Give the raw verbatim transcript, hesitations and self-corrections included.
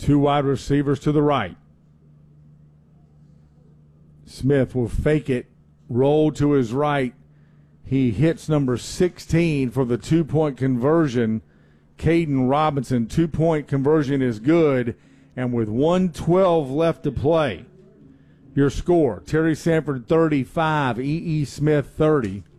Two wide receivers to the right. Smith will fake it, roll to his right. He hits number sixteen for the two-point conversion. Caden Robinson, two-point conversion is good, and with one twelve left to play, your score, Terry Sanford thirty-five, E E. Smith thirty.